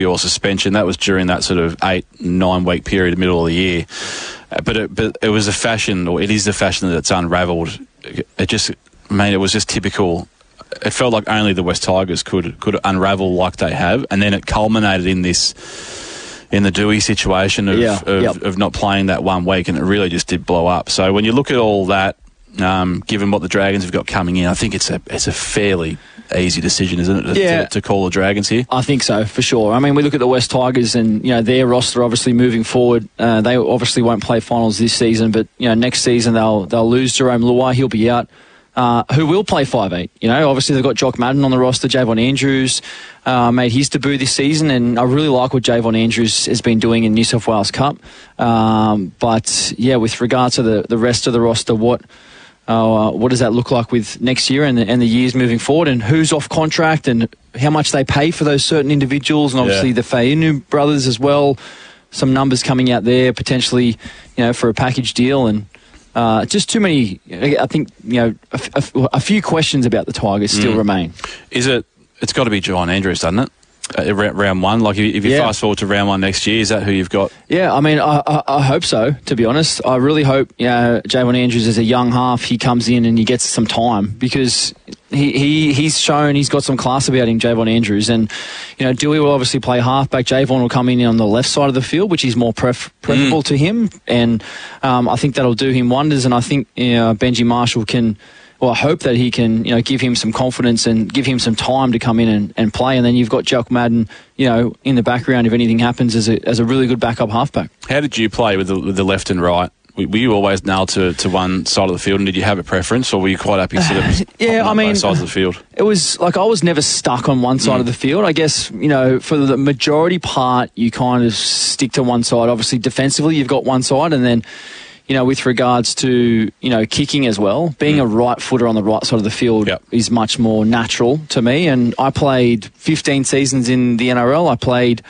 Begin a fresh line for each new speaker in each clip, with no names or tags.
your suspension. That was during that sort of 8-9 week period, middle of the year. But it was a fashion, or it is the fashion that's unravelled. It was just typical. It felt like only the West Tigers could unravel like they have, and then it culminated in the Dewey situation of not playing that 1 week, and it really just did blow up. So when you look at all that, given what the Dragons have got coming in, I think it's a fairly easy decision, isn't it, to call the Dragons here? I
think so, for sure. I mean, we look at the West Tigers and, their roster obviously moving forward. They obviously won't play finals this season, but, next season they'll lose Jerome Luai. He'll be out. Who will play 5'8". Obviously they've got Jock Madden on the roster. Javon Andrews made his debut this season, and I really like what Javon Andrews has been doing in New South Wales Cup. But with regard to the rest of the roster, what does that look like with next year and the years moving forward, and who's off contract and how much they pay for those certain individuals, and obviously the Fainu brothers as well. Some numbers coming out there potentially, for a package deal, and just too many. I think a few questions about the Tigers still remain.
It's got to be Javon Andrews, doesn't it? Round one, like if you fast forward to round one next year, is that who you've got?
Yeah, I mean, I hope so, to be honest. I really hope Javon Andrews is a young half. He comes in and he gets some time, because he's shown he's got some class about him, Javon Andrews. And, Dewey will obviously play halfback. Javon will come in on the left side of the field, which is more preferable to him. And I think that'll do him wonders. And I think Benji Marshall can... Well, I hope that he can, give him some confidence and give him some time to come in and play. And then you've got Jock Madden, in the background if anything happens, as a really good backup halfback.
How did you play with the left and right? Were you always nailed to one side of the field, and did you have a preference, or were you quite happy to both sides of the field?
It was like I was never stuck on one side of the field. I guess, for the majority part, you kind of stick to one side. Obviously, defensively, you've got one side, and then... with regards to, kicking as well, being a right footer on the right side of the field is much more natural to me. And I played 15 seasons in the NRL. I played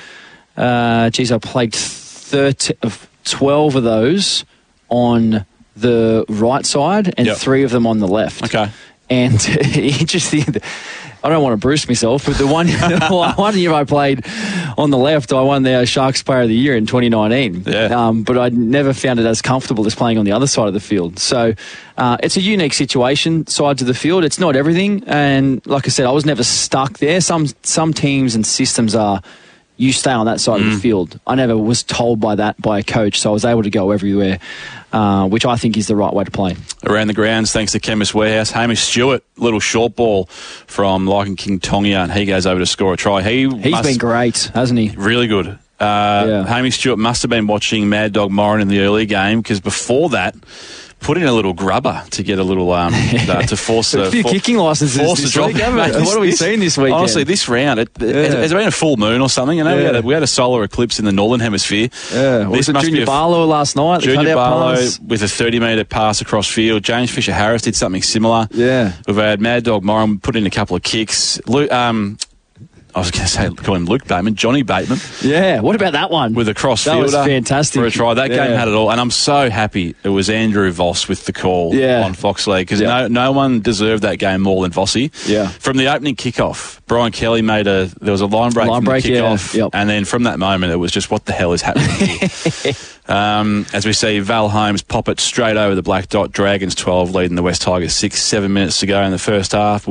12 of those on the right side and 3 of them on the left.
Okay.
And interesting... I don't want to bruise myself, but the one year I played on the left, I won the Sharks Player of the Year in 2019.
Yeah.
But I never found it as comfortable as playing on the other side of the field. So it's a unique situation, sides of the field. It's not everything. And like I said, I was never stuck there. Some teams and systems are, you stay on that side of the field. I never was told by a coach, so I was able to go everywhere, which I think is the right way to play.
Around the grounds, thanks to Chemist Warehouse, Hamish Stewart, little short ball from Lycan King Tongia, and he goes over to score a try. He's
been great, hasn't he?
Really good. Hamish Stewart must have been watching Mad Dog Moran in the early game, because before that, put in a little grubber to get a little to force
a few kicking licenses this week. What have we seen this weekend?
Honestly, this round, has there been a full moon or something? We had a solar eclipse in the northern hemisphere.
Yeah, was it Junior Barlow last night?
Junior Barlow with a 30-metre pass across field. James Fisher-Harris did something similar.
Yeah,
we've had Mad Dog Moran put in a couple of kicks. I was going to say, call him Luke Bateman, Johnny Bateman.
Yeah, what about that one?
With a cross fielder.
That was fantastic.
For a try. That game had it all. And I'm so happy it was Andrew Voss with the call on Fox League, because no one deserved that game more than Vossi.
Yeah.
From the opening kickoff, Brian Kelly there was a line break from the kickoff. And then from that moment, it was just, what the hell is happening here? As we see Val Holmes pop it straight over the black dot. Dragons 12 leading the West Tigers 7 minutes to go in the first half.